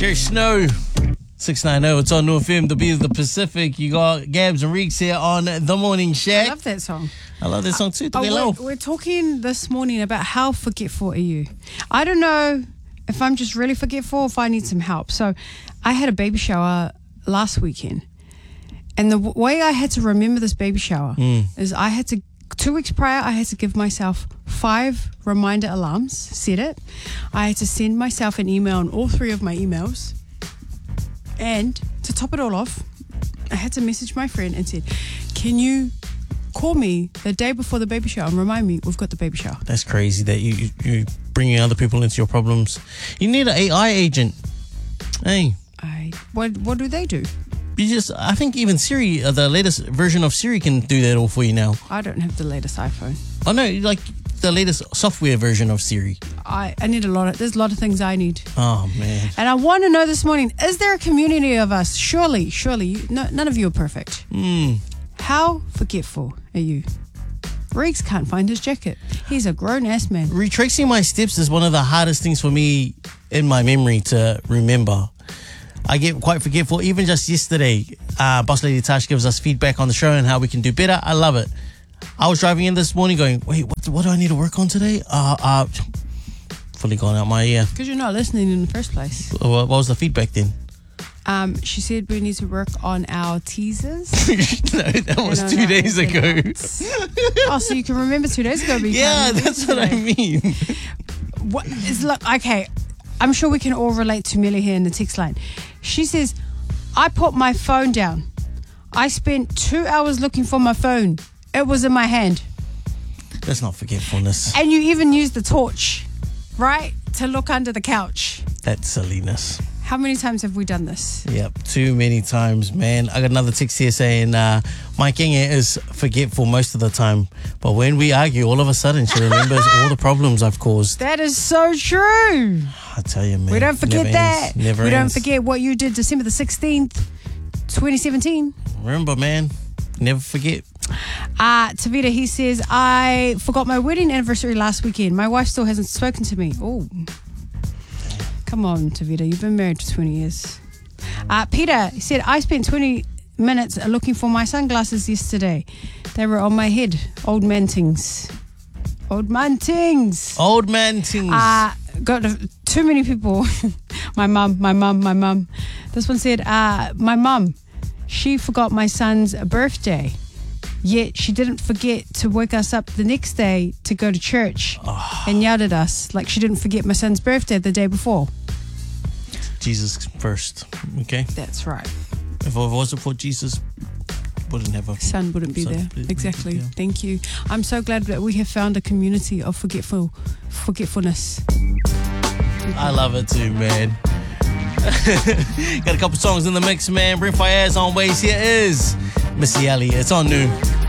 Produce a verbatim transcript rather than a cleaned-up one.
Jerry Snow, six ninety, it's on New F M, the Beat of the Pacific. You got Gabs and Reeks here on The Morning Shack. I love that song. I love that song too. Uh, we're, we're talking this morning about how forgetful are you. I don't know if I'm just really forgetful or if I need some help. So I had a baby shower last weekend. And the w- way I had to remember this baby shower mm. is I had to, two weeks prior, I had to give myself five reminder alarms, set it. I had to send myself an email on all three of my emails. And to top it all off, I had to message my friend and said, can you call me the day before the baby shower and remind me we've got the baby shower? That's crazy that you, you, you're bringing other people into your problems. You need an A I agent. Hey. I, what, what do they do? You just, I think even Siri, uh, the latest version of Siri can do that all for you now. I don't have the latest iPhone. Oh no, like the latest software version of Siri. I, I need a lot of, there's a lot of things I need. Oh man. And I want to know this morning, is there a community of us? Surely, surely, you, no, none of you are perfect. Mm. How forgetful are you? Reeks can't find his jacket. He's a grown-ass man. Retracing my steps is one of the hardest things for me in my memory to remember. I get quite forgetful. Even just yesterday, uh, Boss Lady Tash gives us feedback on the show and how we can do better. I love it. I was driving in this morning going, wait, what, what do I need to work on today? Uh, uh, fully gone out my ear. Because you're not listening in the first place. What was the feedback then? Um, she said we need to work on our teasers. No, that was two days ago. Oh, so you can remember two days ago? But you yeah, can't that's what I mean. What is look? Okay, I'm sure we can all relate to Millie here in the text line. She says, I put my phone down. I spent two hours looking for my phone. It was in my hand. That's not forgetfulness. And you even used the torch, right, to look under the couch. That's silliness. How many times have we done this? Yep, too many times, man. I got another text here saying, uh, my Kenya is forgetful most of the time, but when we argue, all of a sudden she remembers all the problems I've caused. That is so true. I tell you, man. We don't forget never that. Ends, never we ends. don't forget what you did December the sixteenth, twenty seventeen. Remember, man. Never forget. Uh, Tavita, he says, I forgot my wedding anniversary last weekend. My wife still hasn't spoken to me. Oh. Come on, Tavita, you've been married for twenty years. Uh, Peter said, I spent twenty minutes looking for my sunglasses yesterday. They were on my head. Old man things. Old man things. Old man things. Uh, got too many people. my mum, my mum, my mum. This one said, uh, my mum, she forgot my son's birthday. Yet she didn't forget to wake us up the next day to go to church oh. and yelled at us like she didn't forget my son's birthday the day before. Jesus first, okay? That's right. If it wasn't for Jesus, wouldn't have a son wouldn't be son, there. It, exactly. yeah. Thank you. I'm so glad that we have found a community of forgetful forgetfulness. I love it too, man. Got a couple songs in the mix, man. Bring Fires on Ways. Here is Missy Elliott. It's on New.